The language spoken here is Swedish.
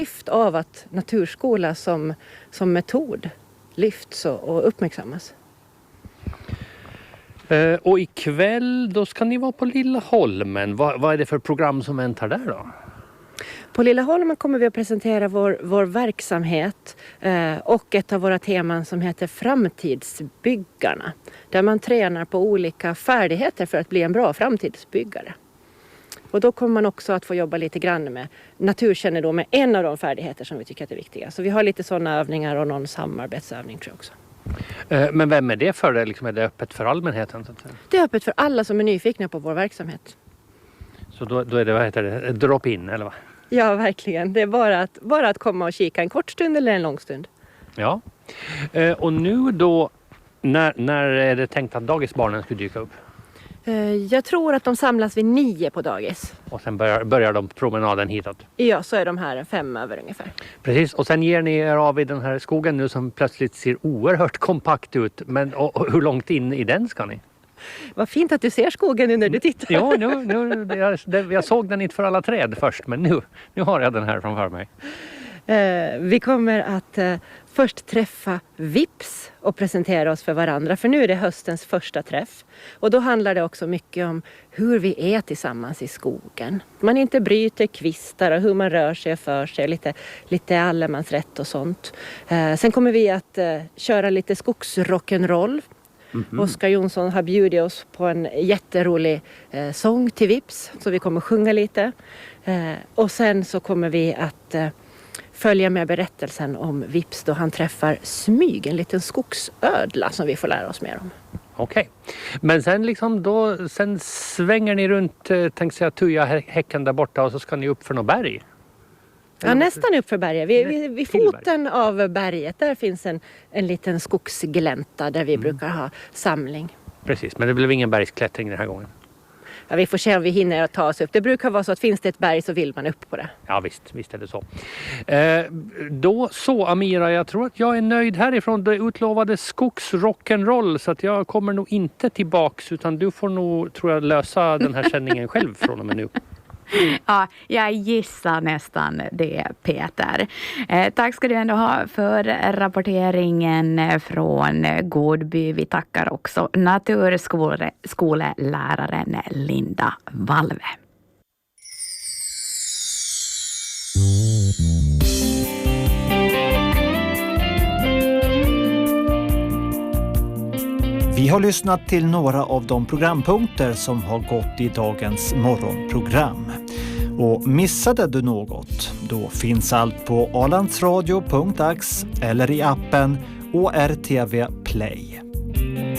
lyft av att naturskola som metod lyfts och uppmärksammas. Och ikväll då ska ni vara på Lilla Holmen. Vad är det för program som väntar där då? På Lilla Holmen kommer vi att presentera vår verksamhet och ett av våra teman som heter Framtidsbyggarna. Där man tränar på olika färdigheter för att bli en bra framtidsbyggare. Och då kommer man också att få jobba lite grann med naturkännedom med en av de färdigheter som vi tycker är viktiga. Så vi har lite sådana övningar och någon samarbetsövning tror jag också. Men vem är det för? Är det öppet för allmänheten? Så att säga? Det är öppet för alla som är nyfikna på vår verksamhet. Så då är det, vad heter det, drop-in eller vad? Ja, verkligen. Det är bara att komma och kika en kort stund eller en lång stund. Ja. Och nu då, när är det tänkt att dagisbarnen ska dyka upp? Jag tror att de samlas vid 9 på dagis. Och sen börjar de promenaden hitåt? Ja, så är de här 5 över ungefär. Precis, och sen ger ni er av i den här skogen nu som plötsligt ser oerhört kompakt ut. Men och hur långt in i den ska ni? Vad fint att du ser skogen nu när du tittar. Ja, jag såg den inte för alla träd först, men nu har jag den här framför mig. Vi kommer att först träffa Vips och presentera oss för varandra. För nu är det höstens första träff. Och då handlar det också mycket om hur vi är tillsammans i skogen. Man inte bryter kvistar och hur man rör sig och för sig. Lite allemansrätt och sånt. Sen kommer vi att köra lite skogsrock'n'roll. Mm-hmm. Oskar Jonsson har bjudit oss på en jätterolig sång till Vips. Så vi kommer sjunga lite. Och sen så kommer vi att följa med berättelsen om Vips då han träffar Smyg, en liten skogsödla som vi får lära oss mer om. Okej. Men sen svänger ni runt, tänkte säga Tuja häcken där borta och så ska ni upp för något berg? Ja, nästan upp för berget. Vid foten av berget där finns en liten skogsglänta där vi brukar ha samling. Precis, men det blev ingen bergsklättring den här gången. Ja, vi får se om vi hinner att ta oss upp. Det brukar vara så att finns det ett berg så vill man upp på det. Ja visst är det så. Då så Amira, jag tror att jag är nöjd härifrån. Det utlovade skogsrock'n'roll så att jag kommer nog inte tillbaks utan du får nog, tror jag, lösa den här sändningen själv från och med nu. Ja, jag gissar nästan det, Peter. Tack ska du ändå ha för rapporteringen från Godby. Vi tackar också naturskoleläraren Linda Valve. Vi har lyssnat till några av de programpunkter som har gått i dagens morgonprogram. Och missade du något? Då finns allt på alandsradio.ax eller i appen ORTV Play.